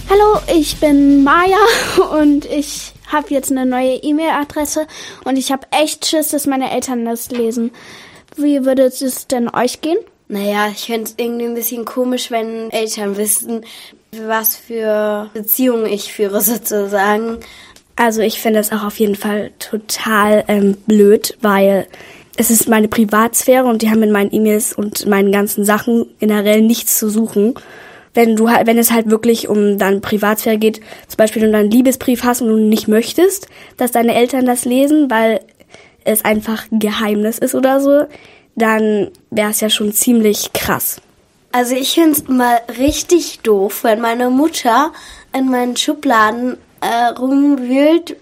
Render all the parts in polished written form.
Hallo, ich bin Maja und ich habe jetzt eine neue E-Mail-Adresse und ich habe echt Schiss, dass meine Eltern das lesen. Wie würde es denn euch gehen? Naja, ich fände es irgendwie ein bisschen komisch, wenn Eltern wüssten, was für Beziehungen ich führe sozusagen. Also ich finde das auch auf jeden Fall total blöd, weil es ist meine Privatsphäre und die haben in meinen E-Mails und meinen ganzen Sachen generell nichts zu suchen. Wenn es halt wirklich um dann Privatsphäre geht, zum Beispiel wenn du einen Liebesbrief hast und du nicht möchtest, dass deine Eltern das lesen, weil es einfach ein Geheimnis ist oder so, dann wäre es ja schon ziemlich krass. Also ich finde es mal richtig doof, wenn meine Mutter in meinen Schubladen rumwühlt.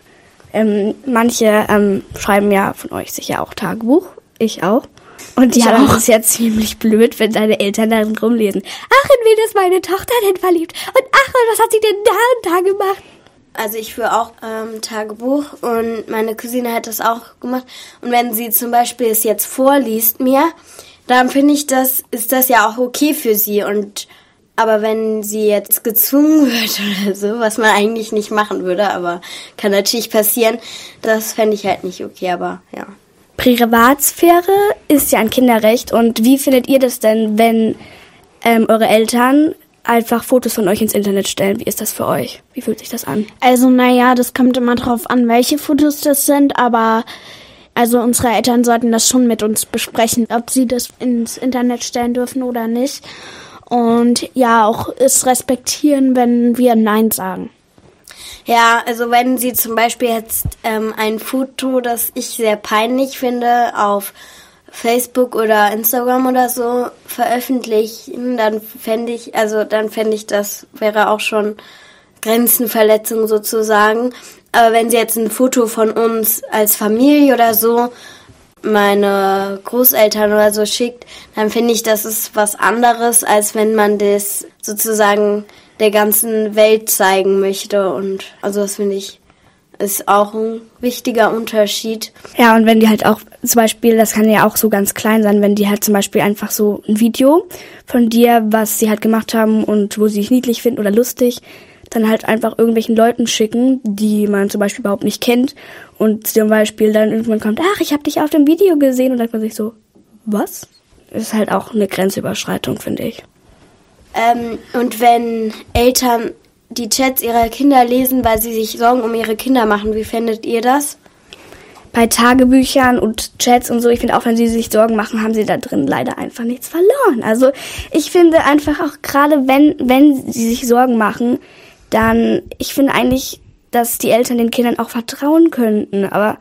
Manche schreiben ja von euch sicher auch Tagebuch, ich auch. Und ja, das ist ja ziemlich blöd, wenn deine Eltern darin rumlesen. Ach, in wen ist meine Tochter denn verliebt? Und ach, was hat sie denn da und da gemacht? Also ich führe auch Tagebuch und meine Cousine hat das auch gemacht. Und wenn sie zum Beispiel es jetzt vorliest mir, dann finde ich, ist das ja auch okay für sie. Aber wenn sie jetzt gezwungen wird oder so, was man eigentlich nicht machen würde, aber kann natürlich passieren, das fände ich halt nicht okay, aber ja. Privatsphäre ist ja ein Kinderrecht und wie findet ihr das denn, wenn eure Eltern einfach Fotos von euch ins Internet stellen? Wie ist das für euch? Wie fühlt sich das an? Also naja, das kommt immer drauf an, welche Fotos das sind, aber also unsere Eltern sollten das schon mit uns besprechen, ob sie das ins Internet stellen dürfen oder nicht. Und ja, auch es respektieren, wenn wir Nein sagen. Ja, also wenn sie zum Beispiel jetzt ein Foto, das ich sehr peinlich finde, auf Facebook oder Instagram oder so veröffentlichen, dann fände ich, das wäre auch schon Grenzenverletzung sozusagen. Aber wenn sie jetzt ein Foto von uns als Familie oder so meine Großeltern oder so schickt, dann finde ich, das ist was anderes, als wenn man das sozusagen der ganzen Welt zeigen möchte. Und also das finde ich, ist auch ein wichtiger Unterschied. Ja, und wenn die halt auch zum Beispiel, das kann ja auch so ganz klein sein, wenn die halt zum Beispiel einfach so ein Video von dir, was sie halt gemacht haben und wo sie sich niedlich finden oder lustig, dann halt einfach irgendwelchen Leuten schicken, die man zum Beispiel überhaupt nicht kennt und zum Beispiel dann irgendwann kommt, ach, ich habe dich auf dem Video gesehen und dann denkt man sich so, was? Das ist halt auch eine Grenzüberschreitung, finde ich. Und wenn Eltern die Chats ihrer Kinder lesen, weil sie sich Sorgen um ihre Kinder machen, wie findet ihr das? Bei Tagebüchern und Chats und so, ich finde auch, wenn sie sich Sorgen machen, haben sie da drin leider einfach nichts verloren. Also ich finde einfach auch gerade, wenn sie sich Sorgen machen, dann, ich finde eigentlich, dass die Eltern den Kindern auch vertrauen könnten. Aber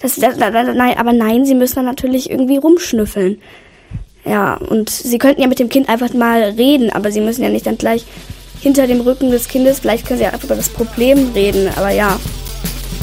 nein, sie müssen dann natürlich irgendwie rumschnüffeln. Ja, und sie könnten ja mit dem Kind einfach mal reden, aber sie müssen ja nicht dann gleich hinter dem Rücken des Kindes, vielleicht können sie ja einfach über das Problem reden, aber ja.